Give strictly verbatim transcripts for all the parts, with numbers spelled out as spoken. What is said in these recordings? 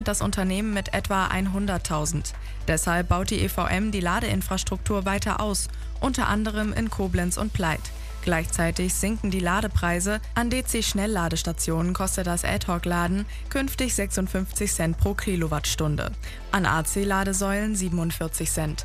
das Unternehmen mit etwa hunderttausend. Deshalb baut die E V M die Ladeinfrastruktur weiter aus, unter anderem in Koblenz und Pleit. Gleichzeitig sinken die Ladepreise. An D C-Schnellladestationen kostet das Ad-Hoc-Laden künftig sechsundfünfzig Cent pro Kilowattstunde, an A C-Ladesäulen siebenundvierzig Cent.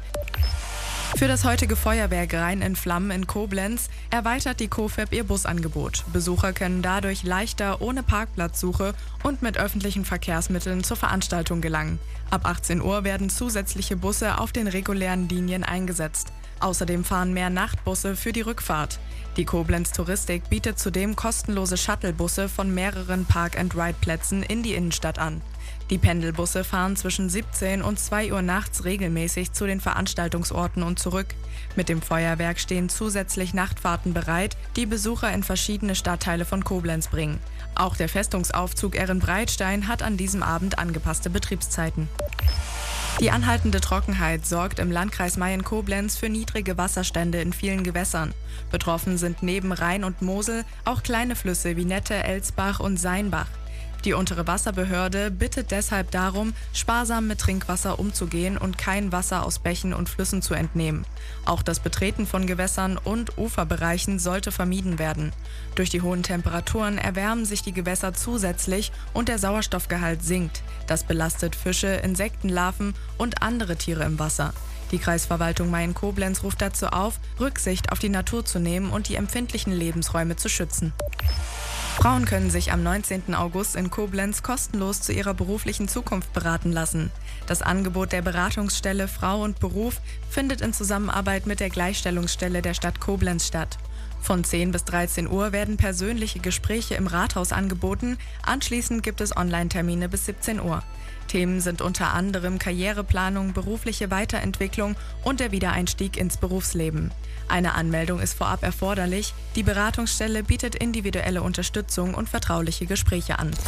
Für das heutige Feuerwerk Rhein in Flammen in Koblenz erweitert die Cofeb ihr Busangebot. Besucher können dadurch leichter ohne Parkplatzsuche und mit öffentlichen Verkehrsmitteln zur Veranstaltung gelangen. Ab achtzehn Uhr werden zusätzliche Busse auf den regulären Linien eingesetzt. Außerdem fahren mehr Nachtbusse für die Rückfahrt. Die Koblenz Touristik bietet zudem kostenlose Shuttlebusse von mehreren Park-and-Ride-Plätzen in die Innenstadt an. Die Pendelbusse fahren zwischen siebzehn und zwei Uhr nachts regelmäßig zu den Veranstaltungsorten und zurück. Mit dem Feuerwerk stehen zusätzlich Nachtfahrten bereit, die Besucher in verschiedene Stadtteile von Koblenz bringen. Auch der Festungsaufzug Ehrenbreitstein hat an diesem Abend angepasste Betriebszeiten. Die anhaltende Trockenheit sorgt im Landkreis Mayen-Koblenz für niedrige Wasserstände in vielen Gewässern. Betroffen sind neben Rhein und Mosel auch kleine Flüsse wie Nette, Elsbach und Seinbach. Die untere Wasserbehörde bittet deshalb darum, sparsam mit Trinkwasser umzugehen und kein Wasser aus Bächen und Flüssen zu entnehmen. Auch das Betreten von Gewässern und Uferbereichen sollte vermieden werden. Durch die hohen Temperaturen erwärmen sich die Gewässer zusätzlich und der Sauerstoffgehalt sinkt. Das belastet Fische, Insektenlarven und andere Tiere im Wasser. Die Kreisverwaltung Mayen-Koblenz ruft dazu auf, Rücksicht auf die Natur zu nehmen und die empfindlichen Lebensräume zu schützen. Frauen können sich am neunzehnten August in Koblenz kostenlos zu ihrer beruflichen Zukunft beraten lassen. Das Angebot der Beratungsstelle Frau und Beruf findet in Zusammenarbeit mit der Gleichstellungsstelle der Stadt Koblenz statt. Von zehn bis dreizehn Uhr werden persönliche Gespräche im Rathaus angeboten, anschließend gibt es Online-Termine bis siebzehn Uhr. Themen sind unter anderem Karriereplanung, berufliche Weiterentwicklung und der Wiedereinstieg ins Berufsleben. Eine Anmeldung ist vorab erforderlich. Die Beratungsstelle bietet individuelle Unterstützung und vertrauliche Gespräche an.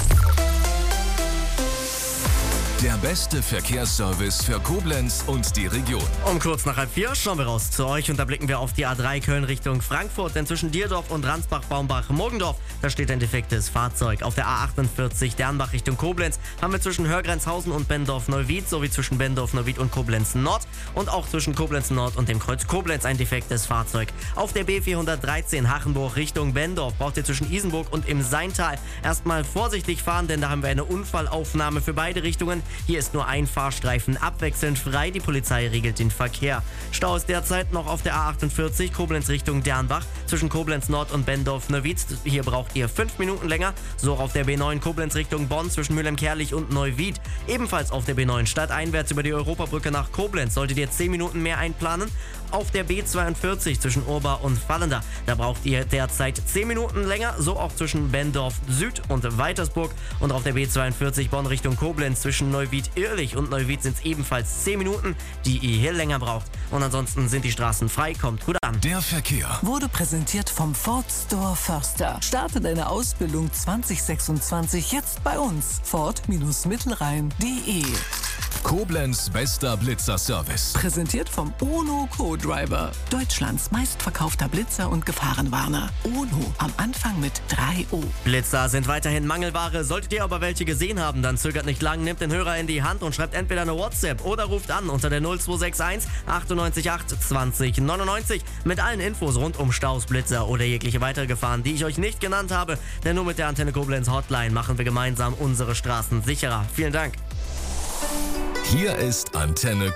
Der beste Verkehrsservice für Koblenz und die Region. Um kurz nach halb vier schauen wir raus zu euch und da blicken wir auf die A drei Köln Richtung Frankfurt, denn zwischen Dierdorf und Ransbach-Baumbach-Morgendorf, da steht ein defektes Fahrzeug. Auf der A achtundvierzig Dernbach Richtung Koblenz haben wir zwischen Hörgrenzhausen und Bendorf-Neuwied sowie zwischen Bendorf-Neuwied und Koblenz-Nord und auch zwischen Koblenz-Nord und dem Kreuz Koblenz ein defektes Fahrzeug. Auf der B vierhundertdreizehn Hachenburg Richtung Bendorf braucht ihr zwischen Isenburg und im Seintal erstmal vorsichtig fahren, denn da haben wir eine Unfallaufnahme für beide Richtungen. Hier ist nur ein Fahrstreifen abwechselnd frei. Die Polizei regelt den Verkehr. Stau ist derzeit noch auf der A achtundvierzig Koblenz Richtung Dernbach zwischen Koblenz Nord und Bendorf-Neuwied. Hier braucht ihr fünf Minuten länger. So auch auf der B neun Koblenz Richtung Bonn zwischen Mülheim-Kärlich und Neuwied. Ebenfalls auf der B neun stadteinwärts über die Europabrücke nach Koblenz solltet ihr zehn Minuten mehr einplanen. Auf der B zweiundvierzig zwischen Urba und Vallender, da braucht ihr derzeit zehn Minuten länger, so auch zwischen Bendorf Süd und Weitersburg. Und auf der B zweiundvierzig Bonn Richtung Koblenz zwischen Neuwied-Irlich und Neuwied sind es ebenfalls zehn Minuten, die ihr hier länger braucht. Und ansonsten sind die Straßen frei, kommt gut an. Der Verkehr wurde präsentiert vom Ford Store Förster. Starte deine Ausbildung zwanzig sechsundzwanzig jetzt bei uns. Ford-Mittelrhein punkt de. Koblenz bester Blitzer-Service. Präsentiert vom Ono Co-Driver. Deutschlands meistverkaufter Blitzer und Gefahrenwarner. Ono am Anfang mit drei O. Blitzer sind weiterhin Mangelware. Solltet ihr aber welche gesehen haben, dann zögert nicht lang, nehmt den Hörer in die Hand und schreibt entweder eine WhatsApp oder ruft an unter der null zwei sechs eins achtundneunzig acht zwanzig neunundneunzig mit allen Infos rund um Staus, Blitzer oder jegliche weitere Gefahren, die ich euch nicht genannt habe. Denn nur mit der Antenne Koblenz Hotline machen wir gemeinsam unsere Straßen sicherer. Vielen Dank. Hier ist Antenne Koblenz.